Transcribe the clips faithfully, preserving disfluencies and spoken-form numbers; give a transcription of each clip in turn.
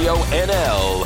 Radio N L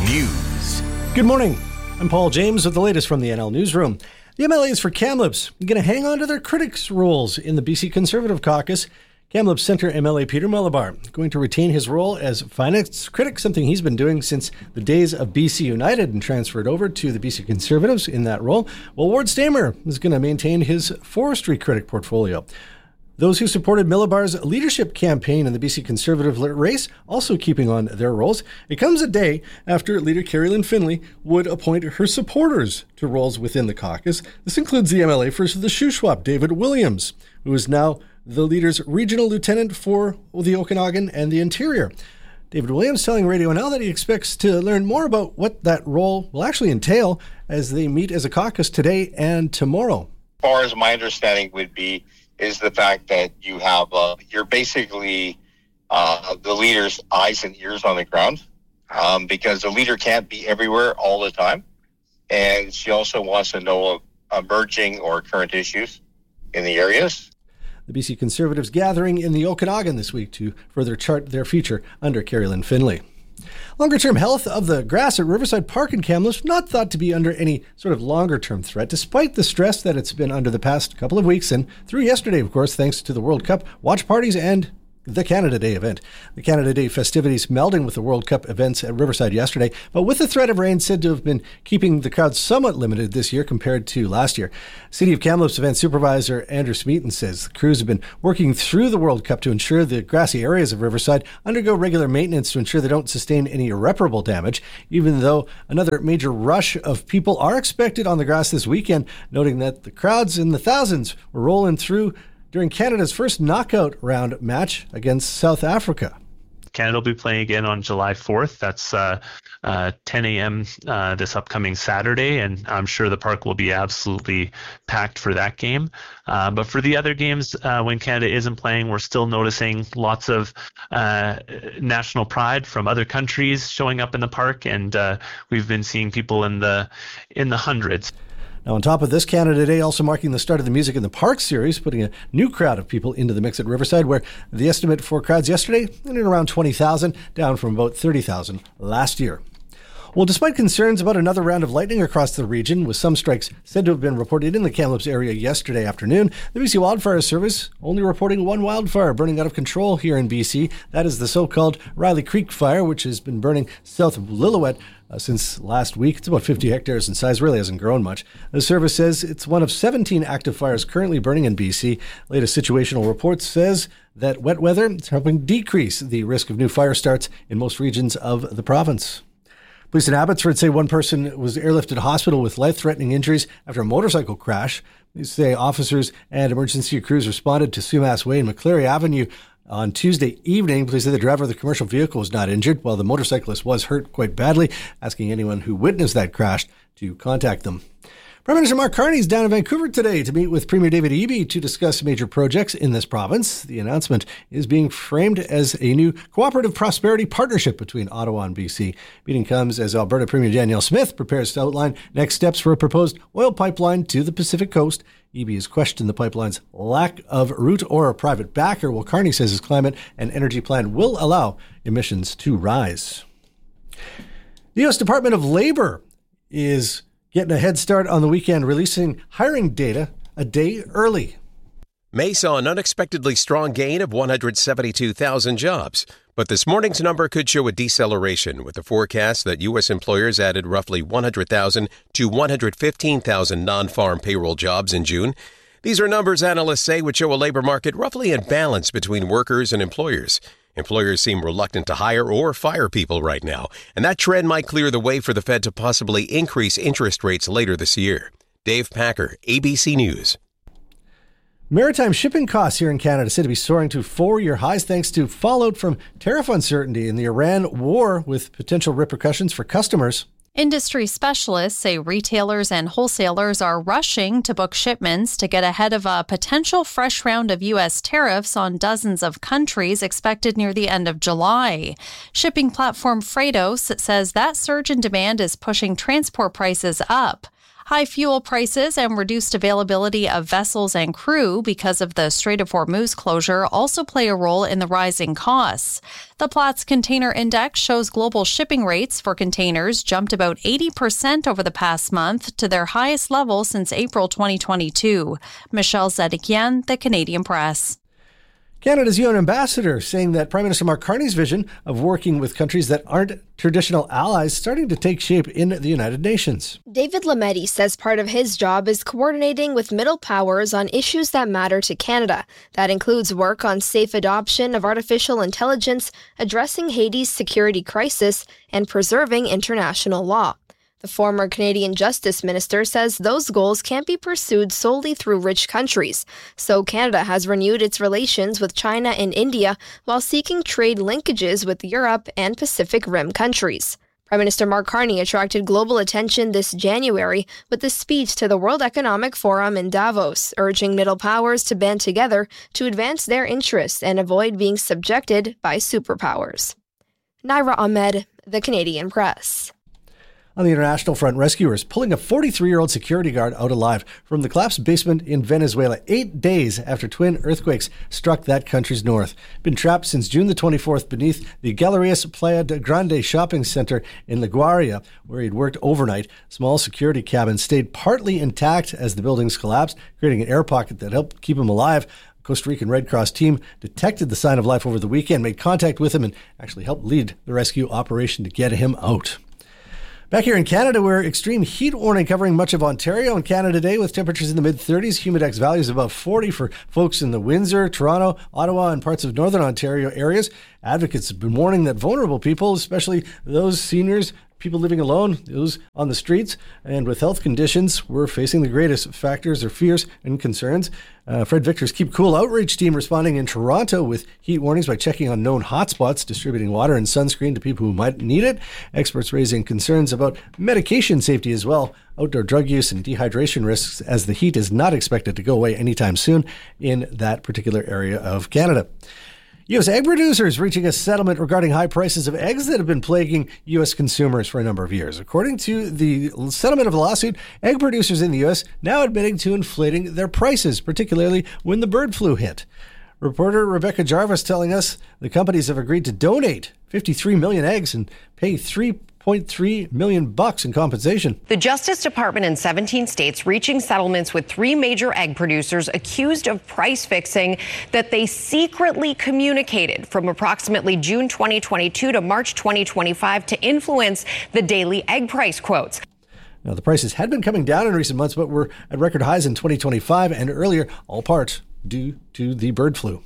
News. Good morning. I'm Paul James with the latest from the N L Newsroom. The M L As for Kamloops are going to hang on to their critics' roles in the B C Conservative Caucus. Kamloops Centre M L A Peter Malabar going to retain his role as finance critic, something he's been doing since the days of B C United and transferred over to the B C Conservatives in that role. Well, Ward Stamer is going to maintain his forestry critic portfolio. Those who supported Malabar's leadership campaign in the B C Conservative race also keeping on their roles. It comes a day after leader Carrie-Lynne Finlay would appoint her supporters to roles within the caucus. This includes the M L A for the Shuswap, David Williams, who is now the leader's regional lieutenant for the Okanagan and the Interior. David Williams telling Radio N L that he expects to learn more about what that role will actually entail as they meet as a caucus today and tomorrow. As far as my understanding would be, is the fact that you have, uh, you're basically uh, the leader's eyes and ears on the ground, um, because the leader can't be everywhere all the time. And she also wants to know of emerging or current issues in the areas. The B C Conservatives gathering in the Okanagan this week to further chart their future under Carrie-Lynne Finlay. Longer-term health of the grass at Riverside Park in Kamloops not thought to be under any sort of longer-term threat, despite the stress that it's been under the past couple of weeks and through yesterday, of course, thanks to the World Cup watch parties and the Canada Day event. The Canada Day festivities melding with the World Cup events at Riverside yesterday, but with the threat of rain said to have been keeping the crowd somewhat limited this year compared to last year. City of Kamloops event supervisor Andrew Smeaton says the crews have been working through the World Cup to ensure the grassy areas of Riverside undergo regular maintenance to ensure they don't sustain any irreparable damage, even though another major rush of people are expected on the grass this weekend, noting that the crowds in the thousands were rolling through during Canada's first knockout round match against South Africa. Canada will be playing again on July fourth. That's uh, uh, ten a.m. Uh, this upcoming Saturday, and I'm sure the park will be absolutely packed for that game. Uh, but for the other games, uh, when Canada isn't playing, we're still noticing lots of uh, national pride from other countries showing up in the park, and uh, we've been seeing people in the in the hundreds. Now, on top of this, Canada Day also marking the start of the Music in the Park series, putting a new crowd of people into the mix at Riverside, where the estimate for crowds yesterday ended around twenty thousand, down from about thirty thousand last year. Well, despite concerns about another round of lightning across the region, with some strikes said to have been reported in the Kamloops area yesterday afternoon, the B C Wildfire Service only reporting one wildfire burning out of control here in B C. That is the so-called Riley Creek Fire, which has been burning south of Lillooet uh, since last week. It's about fifty hectares in size, really hasn't grown much. The service says it's one of seventeen active fires currently burning in B C. Latest situational report says that wet weather is helping decrease the risk of new fire starts in most regions of the province. Police in Abbotsford say one person was airlifted to hospital with life-threatening injuries after a motorcycle crash. They say officers and emergency crews responded to Sumas Way and McCleary Avenue on Tuesday evening. Police say the driver of the commercial vehicle was not injured, while the motorcyclist was hurt quite badly, asking anyone who witnessed that crash to contact them. Prime Minister Mark Carney is down in Vancouver today to meet with Premier David Eby to discuss major projects in this province. The announcement is being framed as a new cooperative prosperity partnership between Ottawa and B C. Meeting comes as Alberta Premier Danielle Smith prepares to outline next steps for a proposed oil pipeline to the Pacific Coast. Eby has questioned the pipeline's lack of route or a private backer, while Carney says his climate and energy plan will allow emissions to rise. The U S Department of Labor is getting a head start on the weekend, releasing hiring data a day early. May saw an unexpectedly strong gain of one hundred seventy-two thousand jobs, but this morning's number could show a deceleration with the forecast that U S employers added roughly one hundred thousand to one hundred fifteen thousand non-farm payroll jobs in June. These are numbers analysts say would show a labor market roughly in balance between workers and employers. Employers seem reluctant to hire or fire people right now, and that trend might clear the way for the Fed to possibly increase interest rates later this year. Dave Packer, A B C News. Maritime shipping costs here in Canada said to be soaring to four-year highs thanks to fallout from tariff uncertainty in the Iran war, with potential repercussions for customers. Industry specialists say retailers and wholesalers are rushing to book shipments to get ahead of a potential fresh round of U S tariffs on dozens of countries expected near the end of July. Shipping platform Freightos says that surge in demand is pushing transport prices up. High fuel prices and reduced availability of vessels and crew because of the Strait of Hormuz closure also play a role in the rising costs. The Platts Container Index shows global shipping rates for containers jumped about eighty percent over the past month to their highest level since April twenty twenty-two. Michelle Zedekian, The Canadian Press. Canada's U N ambassador saying that Prime Minister Mark Carney's vision of working with countries that aren't traditional allies starting to take shape in the United Nations. David Lametti says part of his job is coordinating with middle powers on issues that matter to Canada. That includes work on safe adoption of artificial intelligence, addressing Haiti's security crisis, and preserving international law. The former Canadian Justice Minister says those goals can't be pursued solely through rich countries, so Canada has renewed its relations with China and India while seeking trade linkages with Europe and Pacific Rim countries. Prime Minister Mark Carney attracted global attention this January with a speech to the World Economic Forum in Davos, urging middle powers to band together to advance their interests and avoid being subjected by superpowers. Naira Ahmed, The Canadian Press. On the international front, rescuers pulling a forty-three-year-old security guard out alive from the collapsed basement in Venezuela eight days after twin earthquakes struck that country's north. Been trapped since June the twenty-fourth beneath the Galerías Playa de Grande shopping center in La Guaira, where he'd worked overnight. Small security cabins stayed partly intact as the buildings collapsed, creating an air pocket that helped keep him alive. Costa Rican Red Cross team detected the sign of life over the weekend, made contact with him, and actually helped lead the rescue operation to get him out. Back here in Canada, we're extreme heat warning covering much of Ontario and Canada today with temperatures in the mid-thirties, humidex values above forty for folks in the Windsor, Toronto, Ottawa, and parts of northern Ontario areas. Advocates have been warning that vulnerable people, especially those seniors, people living alone, those on the streets, and with health conditions, were facing the greatest factors or fears and concerns. Uh, Fred Victor's Keep Cool outreach team responding in Toronto with heat warnings by checking on known hotspots, distributing water and sunscreen to people who might need it. Experts raising concerns about medication safety as well, outdoor drug use and dehydration risks, as the heat is not expected to go away anytime soon in that particular area of Canada. U S egg producers reaching a settlement regarding high prices of eggs that have been plaguing U S consumers for a number of years. According to the settlement of the lawsuit, egg producers in the U S now admitting to inflating their prices, particularly when the bird flu hit. Reporter Rebecca Jarvis telling us the companies have agreed to donate fifty-three million eggs and pay three point three million bucks in compensation. The Justice Department in seventeen states reaching settlements with three major egg producers accused of price fixing that they secretly communicated from approximately June twenty twenty-two to March twenty twenty-five to influence the daily egg price quotes. Now, the prices had been coming down in recent months, but were at record highs in twenty twenty-five and earlier, all part due to the bird flu.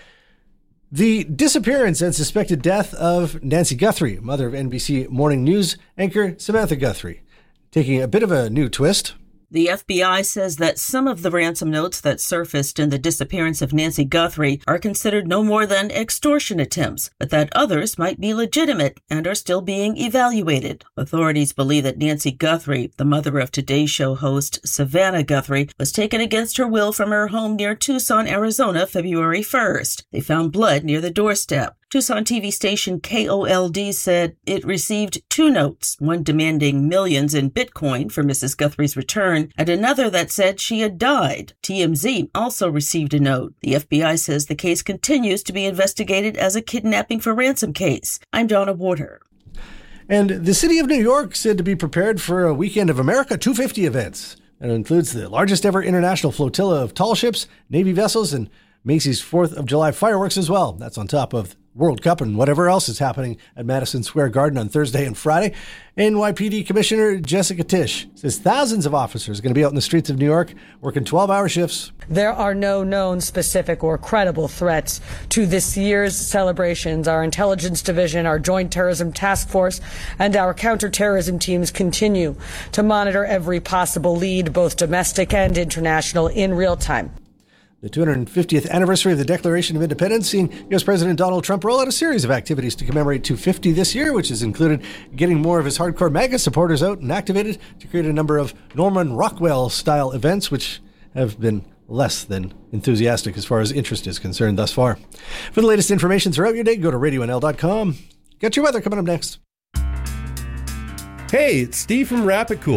The disappearance and suspected death of Nancy Guthrie, mother of N B C Morning News anchor Samantha Guthrie, taking a bit of a new twist. The F B I says that some of the ransom notes that surfaced in the disappearance of Nancy Guthrie are considered no more than extortion attempts, but that others might be legitimate and are still being evaluated. Authorities believe that Nancy Guthrie, the mother of Today Show host Savannah Guthrie, was taken against her will from her home near Tucson, Arizona, February first. They found blood near the doorstep. Tucson T V station K O L D said it received two notes, one demanding millions in Bitcoin for Missus Guthrie's return, and another that said she had died. T M Z also received a note. The F B I says the case continues to be investigated as a kidnapping for ransom case. I'm Donna Warder. And the city of New York said to be prepared for a Weekend of America two fifty events. And it includes the largest ever international flotilla of tall ships, Navy vessels, and Macy's fourth of July fireworks as well. That's on top of World Cup and whatever else is happening at Madison Square Garden on Thursday and Friday. N Y P D Commissioner Jessica Tisch says thousands of officers are going to be out in the streets of New York working twelve-hour shifts. There are no known specific or credible threats to this year's celebrations. Our intelligence division, our Joint Terrorism Task Force, and our counterterrorism teams continue to monitor every possible lead, both domestic and international, in real time. The two hundred fiftieth anniversary of the Declaration of Independence, seeing U S President Donald Trump roll out a series of activities to commemorate two fifty this year, which has included getting more of his hardcore MAGA supporters out and activated to create a number of Norman Rockwell-style events, which have been less than enthusiastic as far as interest is concerned thus far. For the latest information throughout your day, go to radio n l dot com. Got your weather coming up next. Hey, it's Steve from Rapid Cool.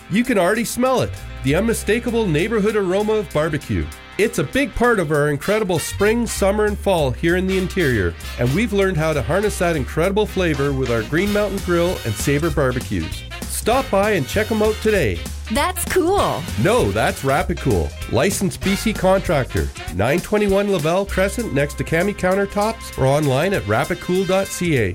You can already smell it, the unmistakable neighborhood aroma of barbecue. It's a big part of our incredible spring, summer, and fall here in the interior, and we've learned how to harness that incredible flavor with our Green Mountain Grill and Sabre barbecues. Stop by and check them out today. That's cool. No, that's Rapid Cool. Licensed B C contractor. nine twenty-one Lavelle Crescent next to Cami Countertops or online at rapid cool dot c a.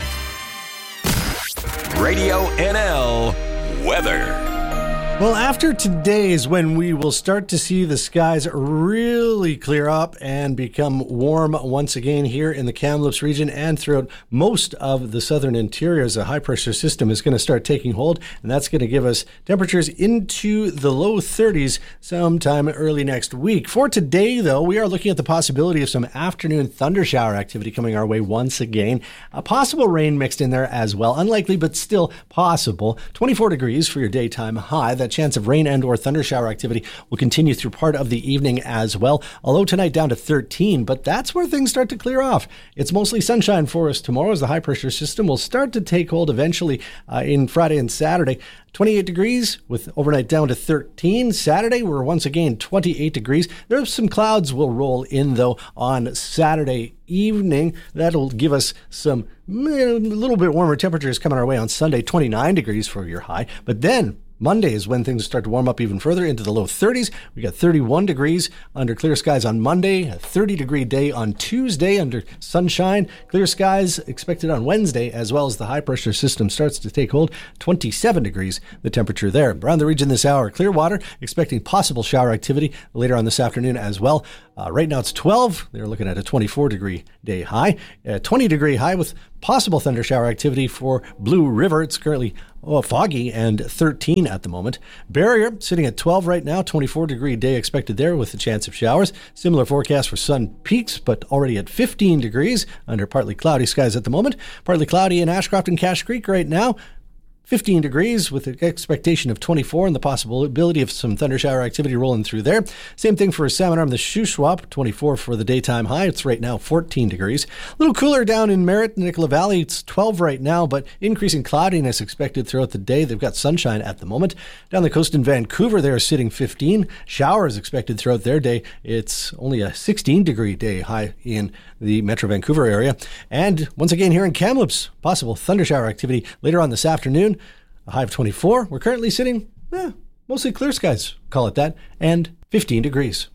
Radio N L weather. Well, after today is when we will start to see the skies really clear up and become warm once again here in the Kamloops region and throughout most of the southern interior as a high-pressure system is going to start taking hold, and that's going to give us temperatures into the low thirties sometime early next week. For today, though, we are looking at the possibility of some afternoon thunder shower activity coming our way once again. A possible rain mixed in there as well. Unlikely, but still possible. twenty-four degrees for your daytime high. That chance of rain and or thunder shower activity will continue through part of the evening as well. Although tonight down to thirteen, but that's where things start to clear off. It's mostly sunshine for us tomorrow as the high pressure system will start to take hold eventually uh, in Friday and Saturday. twenty-eight degrees with overnight down to thirteen. Saturday, we're once again twenty-eight degrees. There's some clouds will roll in though on Saturday evening. That'll give us some a little bit warmer temperatures coming our way on Sunday, twenty-nine degrees for your high. But then Monday is when things start to warm up even further into the low thirties. We got thirty-one degrees under clear skies on Monday, a thirty degree day on Tuesday under sunshine. Clear skies expected on Wednesday as well as the high pressure system starts to take hold. twenty-seven degrees the temperature there. Around the region this hour, Clearwater expecting possible shower activity later on this afternoon as well. Uh, right now it's twelve. They're looking at a twenty-four degree day high, a twenty degree high with possible thunder shower activity for Blue River. It's currently oh, foggy and thirteen at the moment. Barrier sitting at twelve right now, twenty-four degree day expected there with a chance of showers. Similar forecast for Sun Peaks, but already at fifteen degrees under partly cloudy skies at the moment. Partly cloudy in Ashcroft and Cache Creek right now. fifteen degrees with an expectation of twenty-four and the possibility of some thunder shower activity rolling through there. Same thing for Salmon Arm, the Shuswap, twenty-four for the daytime high. It's right now fourteen degrees. A little cooler down in Merritt, Nicola Valley. It's twelve right now, but increasing cloudiness expected throughout the day. They've got sunshine at the moment. Down the coast in Vancouver, they're sitting fifteen. Showers expected throughout their day. It's only a sixteen degree day high in the Metro Vancouver area. And once again here in Kamloops, possible thunder shower activity later on this afternoon. A high of twenty-four. We're currently sitting, eh, mostly clear skies, call it that, and fifteen degrees.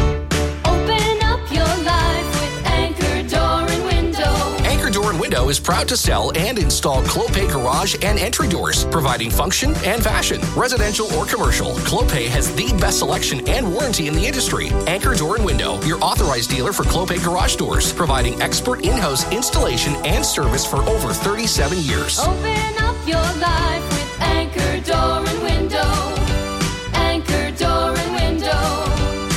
Open up your life with Anchor Door and Window. Anchor Door and Window is proud to sell and install Clopay garage and entry doors, providing function and fashion. Residential or commercial, Clopay has the best selection and warranty in the industry. Anchor Door and Window, your authorized dealer for Clopay garage doors, providing expert in-house installation and service for over thirty-seven years. Open up your life with Anchor Door and Window. Anchor Door and Window.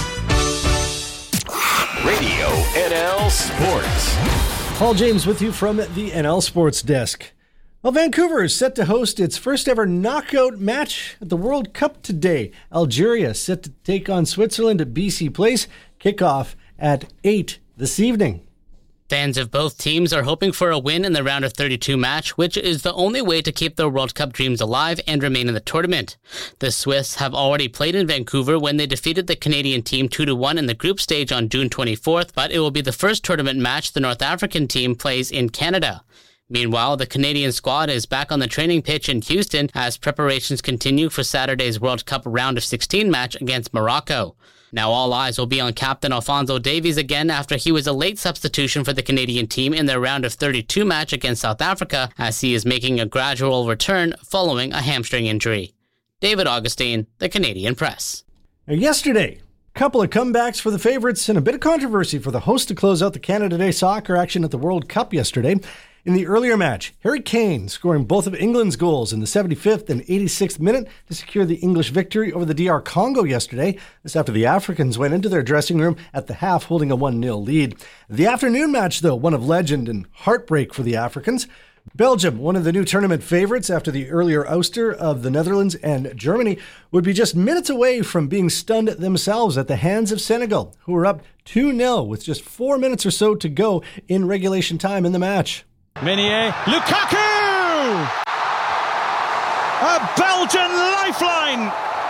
Radio N L Sports. Paul James with you from the N L Sports Desk. Well, Vancouver is set to host its first ever knockout match at the World Cup today. Algeria set to take on Switzerland at B C Place. Kickoff at eight this evening. Fans of both teams are hoping for a win in the round of thirty-two match, which is the only way to keep their World Cup dreams alive and remain in the tournament. The Swiss have already played in Vancouver when they defeated the Canadian team two to one in the group stage on June twenty-fourth, but it will be the first tournament match the North African team plays in Canada. Meanwhile, the Canadian squad is back on the training pitch in Houston as preparations continue for Saturday's World Cup round of sixteen match against Morocco. Now all eyes will be on captain Alphonso Davies again after he was a late substitution for the Canadian team in their round of thirty-two match against South Africa, as he is making a gradual return following a hamstring injury. David Augustine, The Canadian Press. Now, yesterday, a couple of comebacks for the favorites and a bit of controversy for the host to close out the Canada Day soccer action at the World Cup yesterday. In the earlier match, Harry Kane scoring both of England's goals in the seventy-fifth and eighty-sixth minute to secure the English victory over the D R Congo yesterday. This after the Africans went into their dressing room at the half holding a one nil lead. The afternoon match, though, one of legend and heartbreak for the Africans. Belgium, one of the new tournament favorites after the earlier ouster of the Netherlands and Germany, would be just minutes away from being stunned themselves at the hands of Senegal, who were up two nil with just four minutes or so to go in regulation time in the match. Meunier, Lukaku! A Belgian lifeline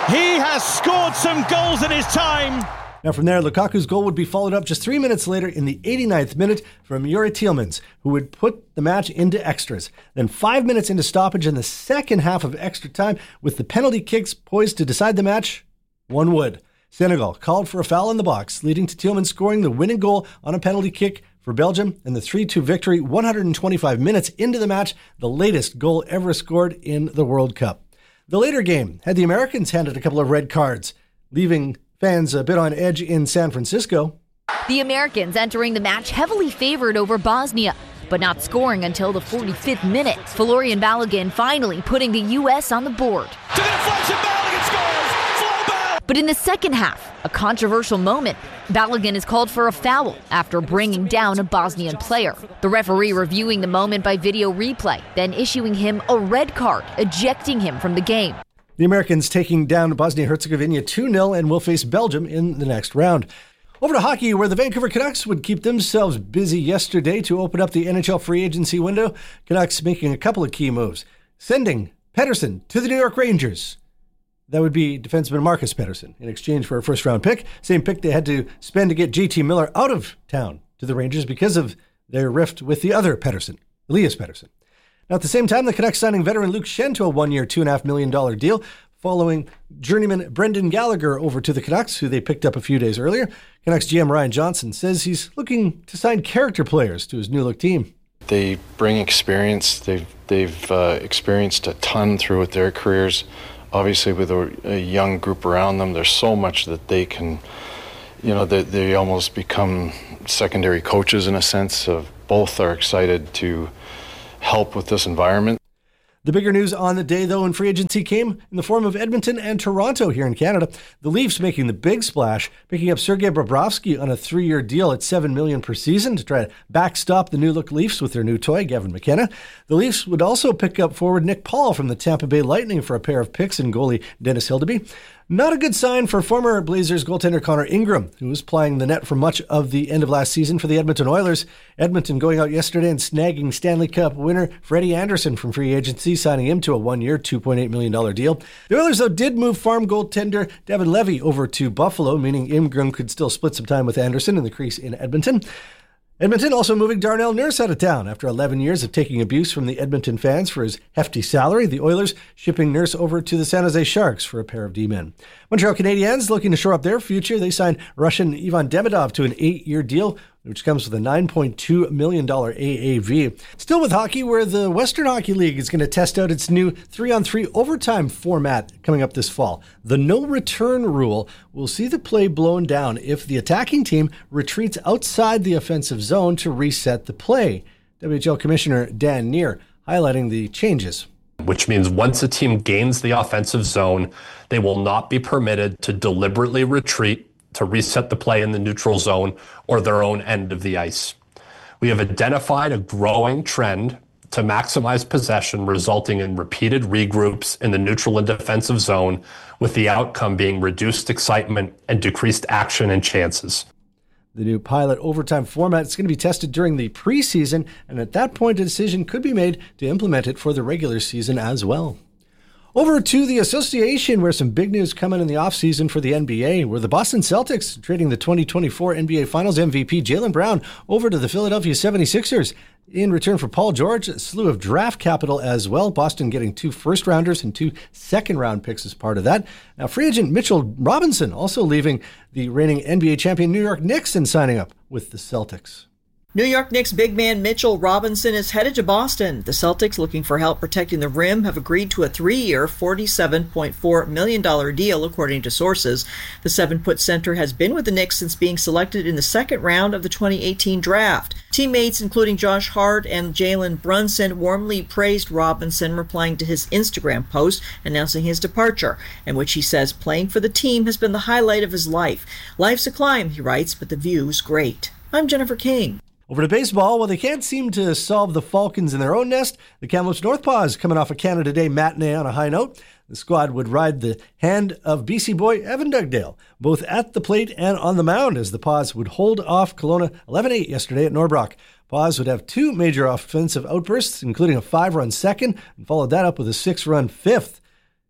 He has scored some goals in his time. Now from there, Lukaku's goal would be followed up just three minutes later in the eighty-ninth minute from Yuri Tielemans, who would put the match into extras. Then five minutes into stoppage in the second half of extra time, with the penalty kicks poised to decide the match, one would. Senegal called for a foul in the box, leading to Tielemans scoring the winning goal on a penalty kick for Belgium, and the three two victory one hundred twenty-five minutes into the match, the latest goal ever scored in the World Cup. The later game had the Americans handed a couple of red cards, leaving fans a bit on edge in San Francisco. The Americans entering the match heavily favored over Bosnia, but not scoring until the forty-fifth minute. Florian Balogun finally putting the U S on the board. To the deflection, Balogun scores! Flow Ball! But in the second half, a controversial moment, Balogun is called for a foul after bringing down a Bosnian player. The referee reviewing the moment by video replay, then issuing him a red card, ejecting him from the game. The Americans taking down Bosnia-Herzegovina two nil and will face Belgium in the next round. Over to hockey, where the Vancouver Canucks would keep themselves busy yesterday to open up the N H L free agency window. Canucks making a couple of key moves, sending Pettersson to the New York Rangers. That would be defenseman Marcus Pettersson in exchange for a first-round pick. Same pick they had to spend to get J T Miller out of town to the Rangers because of their rift with the other Pettersson, Elias Pettersson. Now, at the same time, the Canucks signing veteran Luke Schenn to a one-year, two point five million dollars deal, following journeyman Brendan Gallagher over to the Canucks, who they picked up a few days earlier. Canucks G M Ryan Johnson says he's looking to sign character players to his new-look team. They bring experience. They've, they've uh, experienced a ton throughout their careers. Obviously, with a, a young group around them, there's so much that they can, you know, they, they almost become secondary coaches in a sense. Of both are excited to help with this environment. The bigger news on the day, though, in free agency came in the form of Edmonton and Toronto here in Canada. The Leafs making the big splash, picking up Sergei Bobrovsky on a three-year deal at seven million dollars per season to try to backstop the new-look Leafs with their new toy, Gavin McKenna. The Leafs would also pick up forward Nick Paul from the Tampa Bay Lightning for a pair of picks and goalie Dennis Hildeby. Not a good sign for former Blazers goaltender Connor Ingram, who was plying the net for much of the end of last season for the Edmonton Oilers. Edmonton going out yesterday and snagging Stanley Cup winner Freddie Anderson from free agency, signing him to a one-year, two point eight million dollars deal. The Oilers, though, did move farm goaltender Devin Levy over to Buffalo, meaning Ingram could still split some time with Anderson in the crease in Edmonton. Edmonton also moving Darnell Nurse out of town after eleven years of taking abuse from the Edmonton fans for his hefty salary. The Oilers shipping Nurse over to the San Jose Sharks for a pair of D-men. Montreal Canadiens looking to shore up their future. They signed Russian Ivan Demidov to an eight-year deal, which comes with a nine point two million dollars A A V. Still with hockey, where the Western Hockey League is going to test out its new three-on-three overtime format coming up this fall. The no-return rule will see the play blown down if the attacking team retreats outside the offensive zone to reset the play. W H L Commissioner Dan Neer highlighting the changes. Which means once a team gains the offensive zone, they will not be permitted to deliberately retreat to reset the play in the neutral zone or their own end of the ice. We have identified a growing trend to maximize possession, resulting in repeated regroups in the neutral and defensive zone, with the outcome being reduced excitement and decreased action and chances. The new pilot overtime format is going to be tested during the preseason, and at that point, a decision could be made to implement it for the regular season as well. Over to the association, where some big news coming in the offseason for the N B A, where the Boston Celtics trading the twenty twenty-four N B A Finals M V P Jaylen Brown over to the Philadelphia seventy-sixers in return for Paul George, a slew of draft capital as well. Boston getting two first-rounders and two second-round picks as part of that. Now, free agent Mitchell Robinson also leaving the reigning N B A champion New York Knicks and signing up with the Celtics. New York Knicks big man Mitchell Robinson is headed to Boston. The Celtics, looking for help protecting the rim, have agreed to a three-year, forty-seven point four million dollars deal, according to sources. The seven-foot center has been with the Knicks since being selected in the second round of the twenty eighteen draft. Teammates, including Josh Hart and Jalen Brunson, warmly praised Robinson, replying to his Instagram post announcing his departure, in which he says playing for the team has been the highlight of his life. Life's a climb, he writes, but the view's great. I'm Jennifer King. Over to baseball, while they can't seem to solve the Falcons in their own nest, the Kamloops North Paws coming off a Canada Day matinee on a high note. The squad would ride the hand of B C boy Evan Dugdale, both at the plate and on the mound, as the Paws would hold off Kelowna eleven eight yesterday at Norbrock. Paws would have two major offensive outbursts, including a five-run second, and followed that up with a six-run fifth.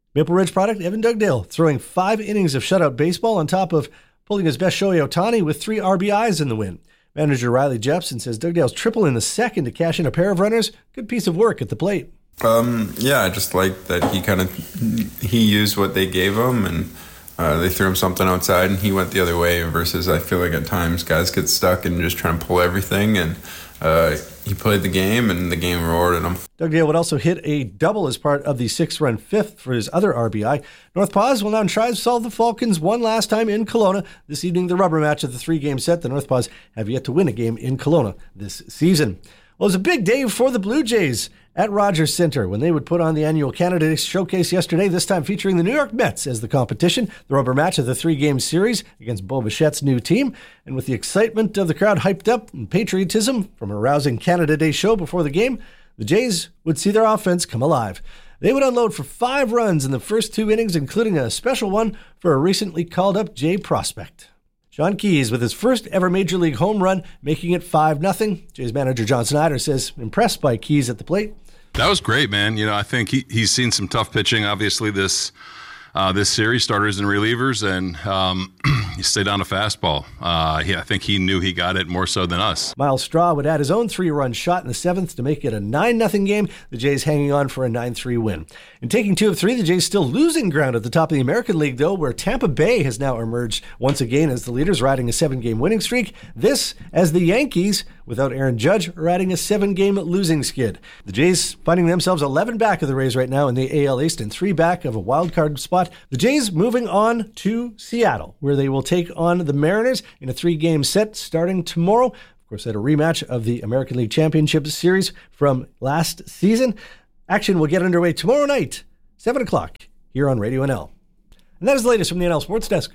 Maple Ridge product Evan Dugdale throwing five innings of shutout baseball on top of pulling his best Shohei Ohtani with three R B Is in the win. Manager Riley Jepson says Dugdale's triple in the second to cash in a pair of runners. Good piece of work at the plate. Um, yeah, I just like that he kind of he used what they gave him, and uh, they threw him something outside, and he went the other way. Versus, I feel like at times guys get stuck and just trying to pull everything, and uh, he played the game, and the game rewarded him. Dugdale would also hit a double as part of the six-run fifth for his other R B I. North Paws will now try to solve the Falcons one last time in Kelowna. This evening, the rubber match of the three-game set. The North Paws have yet to win a game in Kelowna this season. Well, it was a big day for the Blue Jays at Rogers Centre when they would put on the annual Canada Showcase yesterday, this time featuring the New York Mets as the competition. The rubber match of the three-game series against Bo Bichette's new team. And with the excitement of the crowd hyped up and patriotism from a rousing Canada Day show before the game, the Jays would see their offense come alive. They would unload for five runs in the first two innings, including a special one for a recently called-up Jay prospect. Sean Keys with his first ever Major League home run, making it five nothing. Jays manager John Snyder says impressed by Keys at the plate. That was great, man. You know, I think he, he's seen some tough pitching, obviously, this uh, this series, starters and relievers, and um, he stayed on a fastball. Uh, he, I think he knew he got it more so than us. Miles Straw would add his own three-run shot in the seventh to make it a nine nothing game, the Jays hanging on for a nine three win. In taking two of three, the Jays still losing ground at the top of the American League, though, where Tampa Bay has now emerged once again as the leaders, riding a seven-game winning streak. This as the Yankees, without Aaron Judge, are riding a seven-game losing skid. The Jays finding themselves eleven back of the Rays right now in the A L East and three back of a wild card spot. The Jays moving on to Seattle, where they will take on the Mariners in a three-game set starting tomorrow. Of course, at a rematch of the American League Championship Series from last season. Action will get underway tomorrow night, seven o'clock, here on Radio N L. And that is the latest from the N L Sports Desk.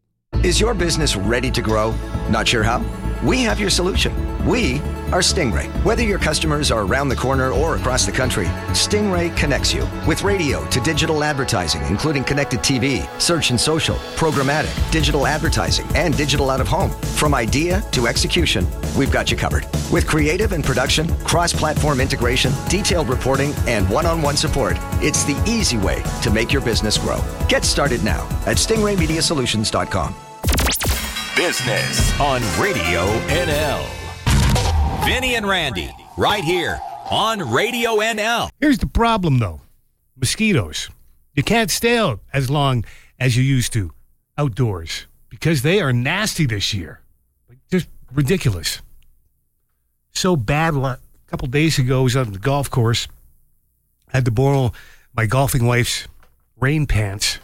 Is your business ready to grow? Not sure how? We have your solution. We are Stingray. Whether your customers are around the corner or across the country, Stingray connects you with radio to digital advertising, including connected T V, search and social, programmatic, digital advertising, and digital out of home. From idea to execution, we've got you covered. With creative and production, cross-platform integration, detailed reporting, and one-on-one support, it's the easy way to make your business grow. Get started now at stingray media solutions dot com. Business on Radio N L. Vinny and Randy, right here on Radio N L. Here's the problem, though. Mosquitoes. You can't stay out as long as you used to outdoors because they are nasty this year. Like, just ridiculous. So bad. A couple days ago, I was on the golf course. I had to borrow my golfing wife's rain pants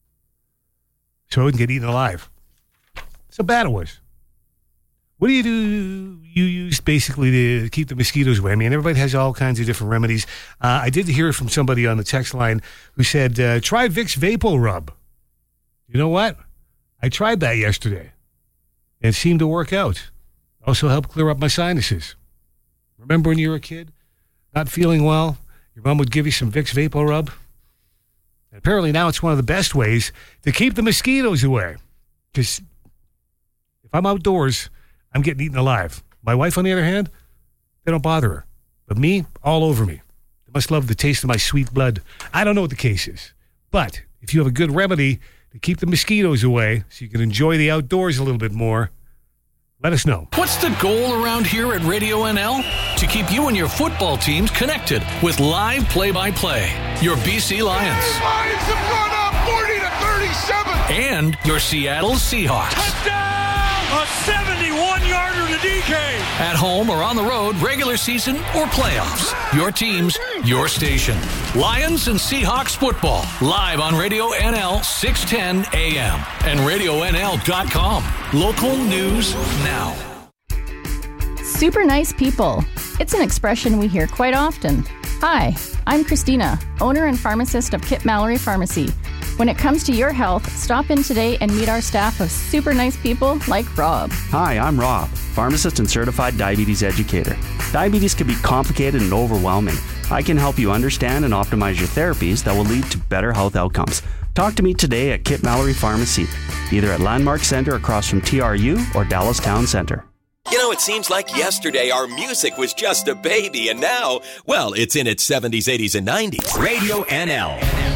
so I wouldn't get eaten alive. So bad it was. What do you do? You use basically to keep the mosquitoes away. I mean, everybody has all kinds of different remedies. Uh, I did hear from somebody on the text line who said, uh, try Vicks Vapor Rub. You know what? I tried that yesterday and it seemed to work out. Also helped clear up my sinuses. Remember when you were a kid, not feeling well, your mom would give you some Vicks Vapor Rub? And apparently now it's one of the best ways to keep the mosquitoes away. Because if I'm outdoors, I'm getting eaten alive. My wife, on the other hand, they don't bother her. But me, all over me. They must love the taste of my sweet blood. I don't know what the case is. But if you have a good remedy to keep the mosquitoes away so you can enjoy the outdoors a little bit more, let us know. What's the goal around here at Radio N L? To keep you and your football teams connected with live play-by-play. Your B C Lions. Lions have gone up forty to thirty-seven. And your Seattle Seahawks. Touchdown! A seventy-one-yarder to D K. At home or on the road, regular season or playoffs. Your teams, your station. Lions and Seahawks football. Live on Radio N L, six ten A M. And radio N L dot com. Local news now. Super nice people. It's an expression we hear quite often. Hi, I'm Christina, owner and pharmacist of Kip Mallory Pharmacy. When it comes to your health, stop in today and meet our staff of super nice people like Rob. Hi, I'm Rob, pharmacist and certified diabetes educator. Diabetes can be complicated and overwhelming. I can help you understand and optimize your therapies that will lead to better health outcomes. Talk to me today at Kip Mallory Pharmacy, either at Landmark Center across from T R U or Dallas Town Center. You know, it seems like yesterday our music was just a baby, and now, well, it's in its seventies, eighties, and nineties. Radio N L.